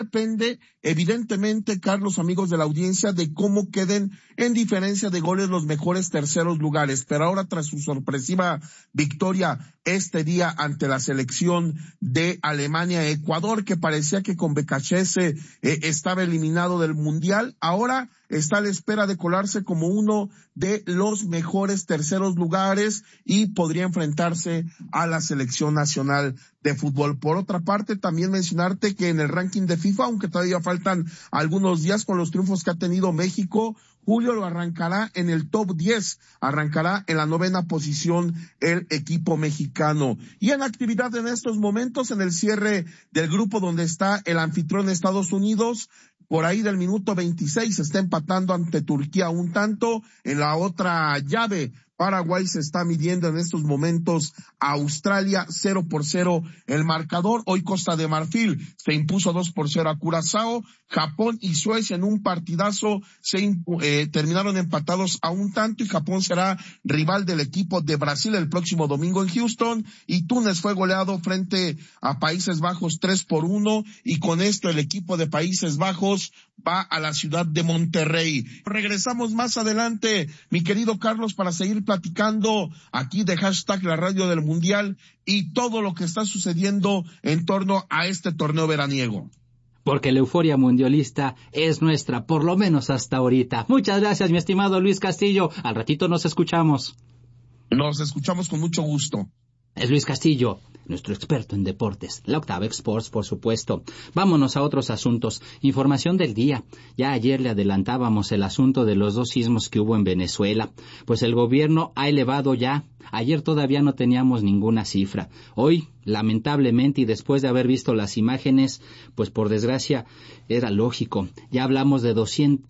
depende, evidentemente, Carlos, amigos de la audiencia, de cómo queden en diferencia de goles los mejores terceros lugares. Pero ahora, tras su sorpresiva victoria este día ante la selección de Alemania-Ecuador, que parecía que con Becachese estaba eliminado del Mundial, ahora está a la espera de colarse como uno de los mejores terceros lugares y podría enfrentarse a la selección nacional de fútbol. Por otra parte, también mencionarte que en el ranking de FIFA, aunque todavía faltan algunos días con los triunfos que ha tenido México, Julio lo arrancará en el top 10, arrancará en la 9ª posición el equipo mexicano. Y en actividad en estos momentos, en el cierre del grupo donde está el anfitrión de Estados Unidos, por ahí del minuto 26 se está empatando ante Turquía un tanto. En la otra llave, Paraguay se está midiendo en estos momentos a Australia 0-0 el marcador. Hoy Costa de Marfil se impuso 2-0 a Curazao. Japón y Suecia en un partidazo terminaron empatados a un tanto y Japón será rival del equipo de Brasil el próximo domingo en Houston. Y Túnez fue goleado frente a Países Bajos 3-1 y con esto el equipo de Países Bajos va a la ciudad de Monterrey. Regresamos más adelante, mi querido Carlos, para seguir platicando aquí de hashtag la radio del Mundial y todo lo que está sucediendo en torno a este torneo veraniego. Porque la euforia mundialista es nuestra, por lo menos hasta ahorita. Muchas gracias, mi estimado Luis Castillo. Al ratito nos escuchamos. Nos escuchamos con mucho gusto. Es Luis Castillo, nuestro experto en deportes, la Octava Sports, por supuesto. Vámonos a otros asuntos. Información del día. Ya ayer le adelantábamos el asunto de los 2 sismos que hubo en Venezuela. Pues el gobierno ha elevado ya. Ayer todavía no teníamos ninguna cifra. Hoy, lamentablemente, y después de haber visto las imágenes, pues por desgracia era lógico. Ya hablamos de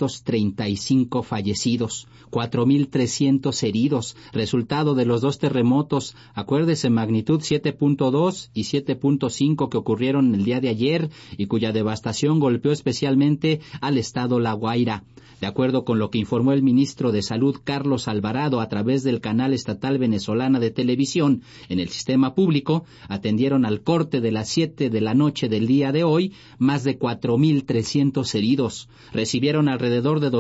235 fallecidos, 4,300 heridos, resultado de los 2 terremotos, acuérdese, magnitud 7.2 y 7.5 que ocurrieron el día de ayer y cuya devastación golpeó especialmente al estado La Guaira. De acuerdo con lo que informó el ministro de Salud, Carlos Alvarado, a través del canal estatal venezolana de televisión, en el sistema público, atendieron al corte de las 7 de la noche del día de hoy más de 4,300 heridos. Recibieron alrededor de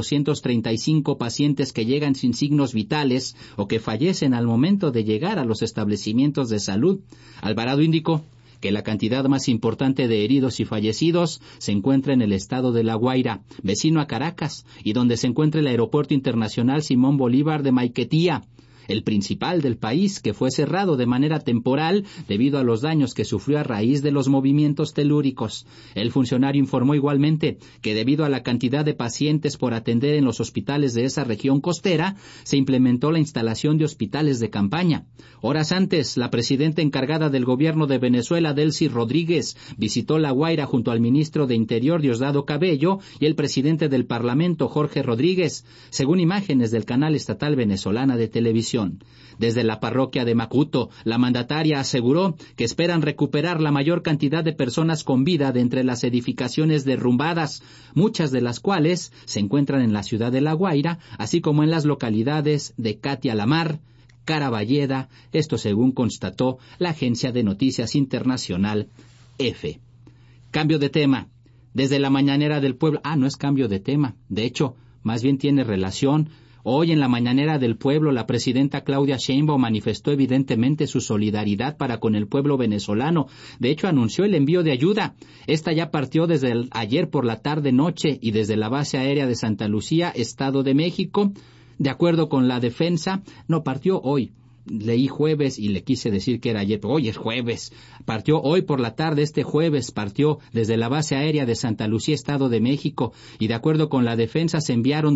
235 pacientes que llegan sin signos vitales o que fallecen al momento de llegar a los establecimientos de salud. Alvarado indicó que la cantidad más importante de heridos y fallecidos se encuentra en el estado de La Guaira, vecino a Caracas, y donde se encuentra el Aeropuerto Internacional Simón Bolívar de Maiquetía, el principal del país, que fue cerrado de manera temporal debido a los daños que sufrió a raíz de los movimientos telúricos. El funcionario informó igualmente que debido a la cantidad de pacientes por atender en los hospitales de esa región costera, se implementó la instalación de hospitales de campaña. Horas antes, la presidenta encargada del gobierno de Venezuela, Delcy Rodríguez, visitó La Guaira junto al ministro de Interior, Diosdado Cabello, y el presidente del Parlamento, Jorge Rodríguez, según imágenes del canal estatal venezolana de televisión. Desde la parroquia de Macuto, la mandataria aseguró que esperan recuperar la mayor cantidad de personas con vida de entre las edificaciones derrumbadas, muchas de las cuales se encuentran en la ciudad de La Guaira, así como en las localidades de Catia la Mar, Caraballeda, esto según constató la agencia de noticias internacional EFE. Cambio de tema. Desde la mañanera del pueblo... no es cambio de tema, de hecho, más bien tiene relación. Hoy en la mañanera del pueblo, la presidenta Claudia Sheinbaum manifestó evidentemente su solidaridad para con el pueblo venezolano. De hecho, anunció el envío de ayuda. Esta ya partió desde ayer por la tarde-noche y desde la base aérea de Santa Lucía, Estado de México. De acuerdo con la defensa, no partió hoy. Leí jueves y le quise decir que era ayer, pero hoy es jueves. Partió hoy por la tarde, este jueves, partió desde la base aérea de Santa Lucía, Estado de México, y de acuerdo con la defensa se enviaron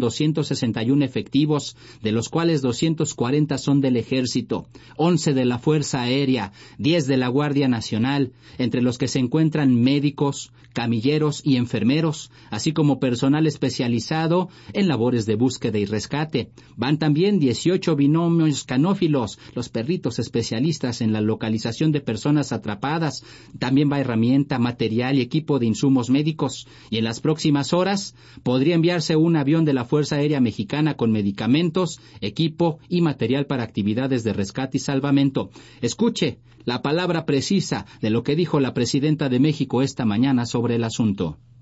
261 efectivos, de los cuales 240 son del Ejército, 11 de la Fuerza Aérea, 10 de la Guardia Nacional, entre los que se encuentran médicos, camilleros y enfermeros, así como personal especializado en labores de búsqueda y rescate. Van también 18 binomios canófilos, los perritos especialistas en la localización de personas atrapadas. También va herramienta, material y equipo de insumos médicos. Y en las próximas horas podría enviarse un avión de la Fuerza Aérea Mexicana con medicamentos, equipo y material para actividades de rescate y salvamento. Escuche la palabra precisa de lo que dijo la presidenta de México esta mañana sobre el asunto.